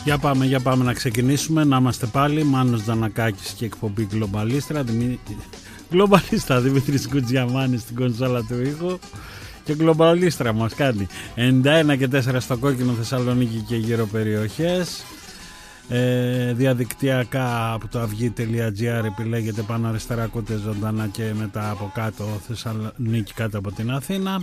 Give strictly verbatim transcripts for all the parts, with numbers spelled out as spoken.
Για πάμε, για πάμε να ξεκινήσουμε. Να είμαστε πάλι. Μάνος Δανακάκης και εκπομπή Γκλομπαλίστρα. Δημη... Γκλομπαλίστρα, Δημήτρης Κουτζιαμάνης στην κονσόλα του ήχου. Και Γκλομπαλίστρα μας κάνει ενενήντα ένα και τέσσερα στο κόκκινο, Θεσσαλονίκη και γύρω περιοχές. Ε, διαδικτυακά από το αυγή τελεία τζι άρ επιλέγετε πάνω αριστερά, ακούτε ζωντανά και μετά από κάτω Θεσσαλονίκη κάτω από την Αθήνα.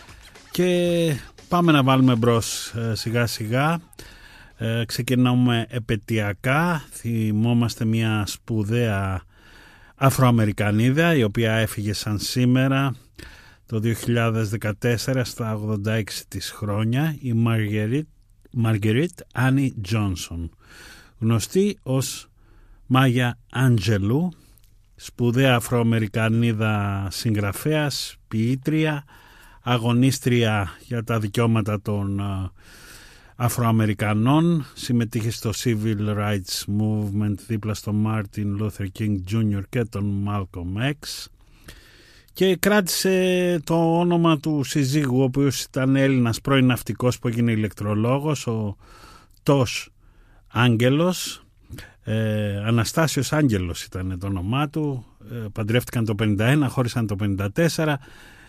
Και πάμε να βάλουμε μπρος ε, σιγά σιγά. Ε, ξεκινάμε επαιτειακά. Θυμόμαστε μια σπουδαία Αφροαμερικανίδα η οποία έφυγε σαν σήμερα το δύο χιλιάδες δεκατέσσερα στα ογδόντα έξι της χρόνια, η Μαργερίτ Άνι Τζόνσον, γνωστή ως Μάγια Άντζελου, σπουδαία Αφροαμερικανίδα συγγραφέας, ποιήτρια, αγωνίστρια για τα δικαιώματα των Αφροαμερικανών, συμμετείχε στο Civil Rights Movement δίπλα στο Martin Luther King τζούνιορ και τον Malcolm X, και κράτησε το όνομα του συζύγου, ο οποίος ήταν Έλληνας πρώην ναυτικός που έγινε ηλεκτρολόγος, ο Τος Άγγελος, ε, Αναστάσιος Άγγελος ήταν το όνομά του. ε, παντρεύτηκαν το πενήντα ένα, χώρισαν το πενήντα τέσσερα,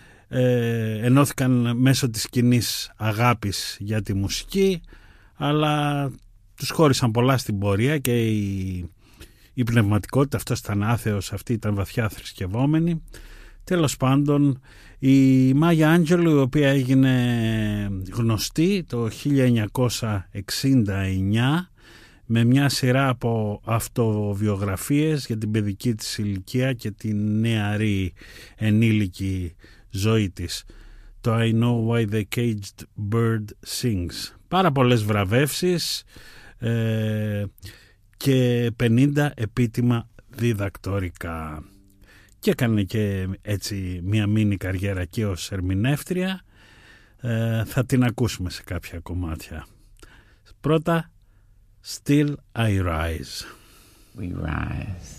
ε, ενώθηκαν μέσω της κοινής αγάπης για τη μουσική, αλλά τους χώρισαν πολλά στην πορεία και η, η πνευματικότητα, αυτός ήταν άθεος, αυτή ήταν βαθιά θρησκευόμενη. Τέλος πάντων, η Μάγια Άντζελου, η οποία έγινε γνωστή το χίλια εννιακόσια εξήντα εννιά με μια σειρά από αυτοβιογραφίες για την παιδική της ηλικία και την νεαρή ενήλικη ζωή της. Το I Know Why the Caged Bird Sings. Πάρα πολλές βραβεύσεις ε, και πενήντα επίτιμα διδακτορικά. Και έκανε και έτσι μια μίνι καριέρα και ως ερμηνεύτρια. ε, θα την ακούσουμε σε κάποια κομμάτια. Πρώτα, Still I Rise. We rise.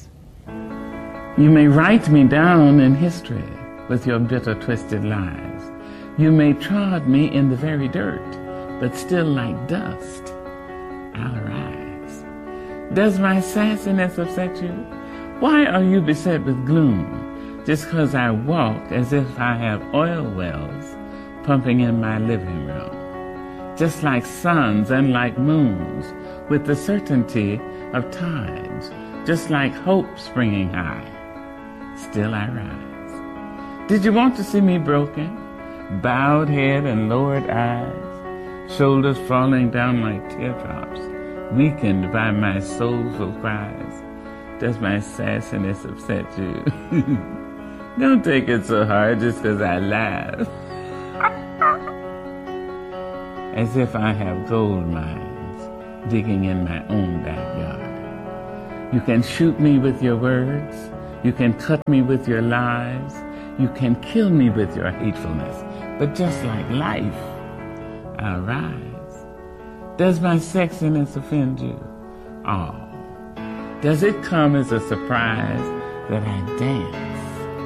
You may write me down in history with your bitter twisted lies. You may trod me in the very dirt, but still like dust I'll rise. Does my sassiness upset you? Why are you beset with gloom, just 'cause I walk as if I have oil wells pumping in my living room? Just like suns and like moons, with the certainty of tides, just like hope springing high, still I rise. Did you want to see me broken, bowed head and lowered eyes, shoulders falling down like teardrops, weakened by my soulful cries? Does my sassiness upset you? Don't take it so hard just 'cause I laugh. As if I have gold mines digging in my own backyard. You can shoot me with your words. You can cut me with your lies. You can kill me with your hatefulness. But just like life, I'll rise. Does my sexiness offend you? Oh. Does it come as a surprise that I dance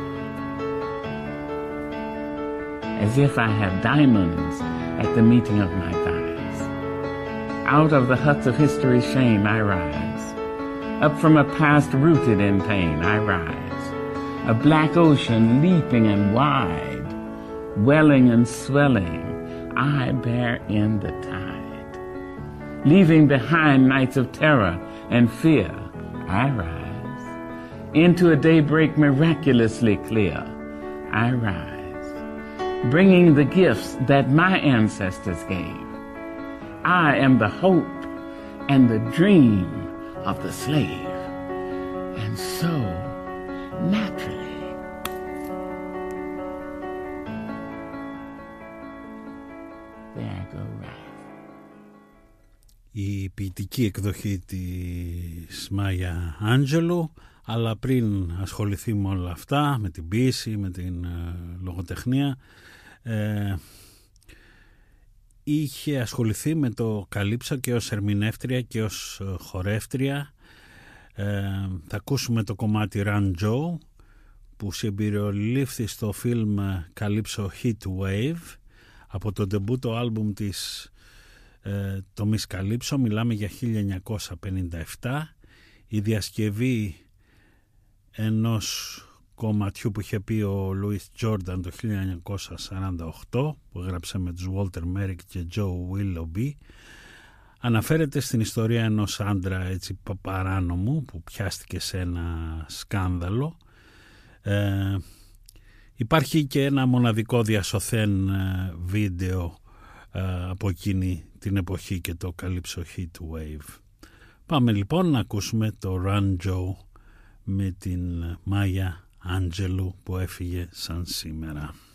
as if I have diamonds at the meeting of my thighs? Out of the huts of history's shame I rise. Up from a past rooted in pain I rise. A black ocean leaping and wide, welling and swelling, I bear in the tide. Leaving behind nights of terror and fear, I rise. Into a daybreak miraculously clear, I rise. Bringing the gifts that my ancestors gave. I am the hope and the dream of the slave. And so, naturally, there I go right. Η ποιητική εκδοχή της Μάγια Άντζελου, αλλά πριν ασχοληθεί με όλα αυτά, με την ποίηση, με την ε, λογοτεχνία, ε, είχε ασχοληθεί με το καλύψο και ως ερμηνεύτρια και ως χορεύτρια. Ε, θα ακούσουμε το κομμάτι Run Joe που συμπεριολήφθη στο φιλμ Καλύψο Heat Wave από το ντεμπούτο άλμπουμ της ε, το Miss Calypso, μιλάμε για χίλια εννιακόσια πενήντα επτά, η διασκευή ενός κομματιού που είχε πει ο Λούις Τζόρνταν το χίλια εννιακόσια σαράντα οκτώ, που έγραψε με τους Walter Merrick και Joe Willoughby, αναφέρεται στην ιστορία ενός άντρα έτσι παράνομου που πιάστηκε σε ένα σκάνδαλο. ε, υπάρχει και ένα μοναδικό διασωθέν ε, βίντεο ε, από εκείνη την εποχή και το Calypso Heat Wave. Πάμε λοιπόν να ακούσουμε το Run Joe με την Μάγια Άντζελου που έφυγε σαν σήμερα.